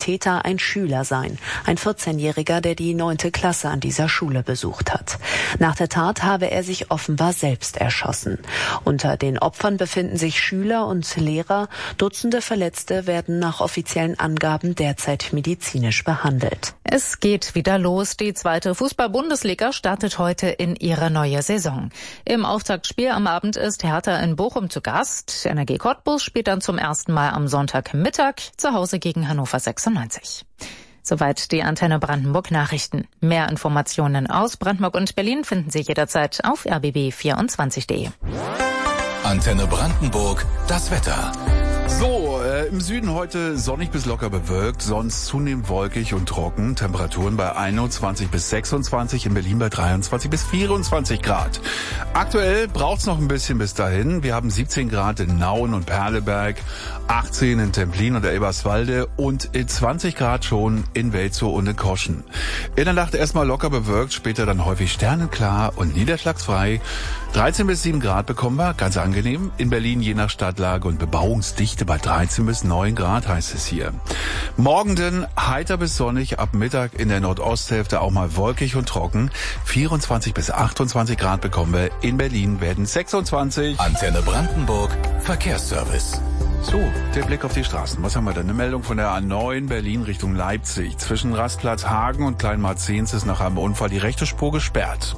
Täter ein Schüler sein, ein 14-Jähriger, der die 9. Klasse an dieser Schule besucht hat. Nach der Tat habe er sich offenbar selbst erschossen. Unter den Opfern befinden sich Schüler und Lehrer. Dutzende Verletzte werden nach offiziellen Angaben derzeit medizinisch behandelt. Es geht wieder los. Die 2. Fußball-Bundesliga startet heute in ihre neue Saison. Im Auftaktspiel am Abend ist Hertha in Bochum zu Gast. Energie Cottbus spielt dann zum ersten Mal am Sonntagmittag zu Hause gegen Hannover 96. Soweit die Antenne Brandenburg Nachrichten. Mehr Informationen aus Brandenburg und Berlin finden Sie jederzeit auf rbb24.de. Antenne Brandenburg, das Wetter. So, im Süden heute sonnig bis locker bewölkt, sonst zunehmend wolkig und trocken. Temperaturen bei 21 bis 26, in Berlin bei 23 bis 24 Grad. Aktuell braucht's noch ein bisschen bis dahin. Wir haben 17 Grad in Nauen und Perleberg, 18 in Templin und Elberswalde und 20 Grad schon in Welzow und in Koschen. In der Nacht erstmal locker bewölkt, später dann häufig sternenklar und niederschlagsfrei. 13 bis 7 Grad bekommen wir, ganz angenehm. In Berlin je nach Stadtlage und Bebauungsdichte bei 13 bis 9 Grad heißt es hier. Morgen dann heiter bis sonnig, ab Mittag in der Nordosthälfte auch mal wolkig und trocken. 24 bis 28 Grad bekommen wir. In Berlin werden 26. Antenne Brandenburg, Verkehrsservice. So, der Blick auf die Straßen. Was haben wir da? Eine Meldung von der A9 Berlin Richtung Leipzig. Zwischen Rastplatz Hagen und Kleinmarzens ist nach einem Unfall die rechte Spur gesperrt.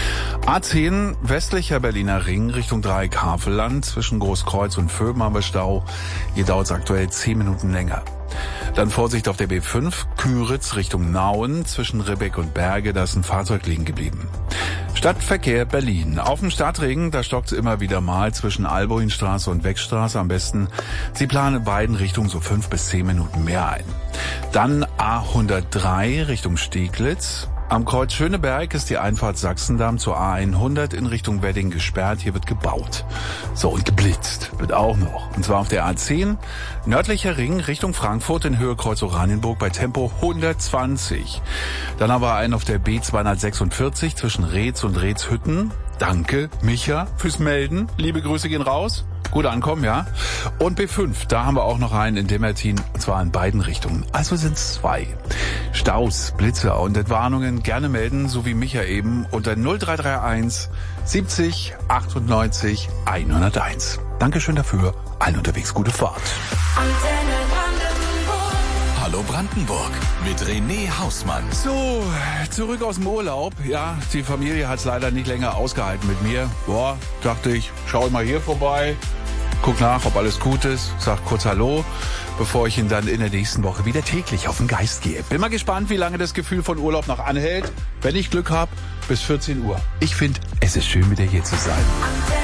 A10 westlicher Berliner Ring Richtung Dreieck-Havelland. Zwischen Großkreuz und Vöben haben wir Stau. Hier dauert es aktuell 10 Minuten länger. Dann Vorsicht auf der B5 Küritz Richtung Nauen. Zwischen Ribbeck und Berge, da ist ein Fahrzeug liegen geblieben. Stadtverkehr Berlin. Auf dem Stadtring, da stockt es immer wieder mal zwischen Alboinstraße und Wegstraße. Am besten, Sie planen in beiden Richtungen so 5 bis 10 Minuten mehr ein. Dann A103 Richtung Steglitz. Am Kreuz Schöneberg ist die Einfahrt Sachsendamm zur A100 in Richtung Wedding gesperrt. Hier wird gebaut. So, und geblitzt wird auch noch. Und zwar auf der A10 nördlicher Ring Richtung Frankfurt in Höhe Kreuz Oranienburg bei Tempo 120. Dann haben wir einen auf der B246 zwischen Reetz und Reetzhütten. Danke, Micha, fürs Melden. Liebe Grüße gehen raus. Gut ankommen, ja. Und B5, da haben wir auch noch einen in Demmertin, und zwar in beiden Richtungen. Also sind es 2. Staus, Blitze und Entwarnungen gerne melden, so wie Micha eben, unter 0331 70 98 101. Dankeschön dafür. Allen unterwegs gute Fahrt. Hallo Brandenburg mit René Hausmann. So, zurück aus dem Urlaub. Ja, die Familie hat es leider nicht länger ausgehalten mit mir. Boah, dachte ich, schau mal hier vorbei, guck nach, ob alles gut ist, sag kurz Hallo, bevor ich ihn dann in der nächsten Woche wieder täglich auf den Geist gehe. Bin mal gespannt, wie lange das Gefühl von Urlaub noch anhält. Wenn ich Glück habe, bis 14 Uhr. Ich finde, es ist schön, wieder hier zu sein.